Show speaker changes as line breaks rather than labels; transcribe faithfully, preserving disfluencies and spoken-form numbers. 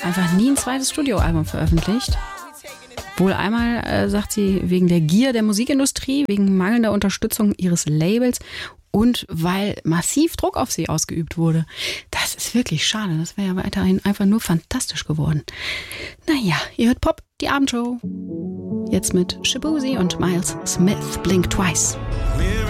einfach nie ein zweites Studioalbum veröffentlicht. Wohl einmal, äh, sagt sie, wegen der Gier der Musikindustrie, wegen mangelnder Unterstützung ihres Labels und weil massiv Druck auf sie ausgeübt wurde. Das ist wirklich schade. Das wäre ja weiterhin einfach nur fantastisch geworden. Naja, ihr hört Pop, die Abendshow. Jetzt mit Shaboozey und Miles Smith, Blink Twice.